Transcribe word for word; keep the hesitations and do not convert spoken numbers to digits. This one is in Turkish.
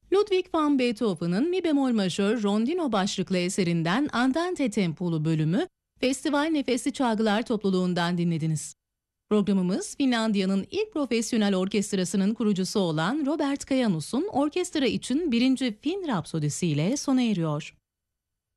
Ludwig van Beethoven'ın Mi bemol majör Rondino başlıklı eserinden Andante tempolu bölümü Festival Nefesli Çalgılar topluluğundan dinlediniz. Programımız Finlandiya'nın ilk profesyonel orkestrasının kurucusu olan Robert Kajanus'un orkestra için birinci Fin Rapsodisi ile sona eriyor.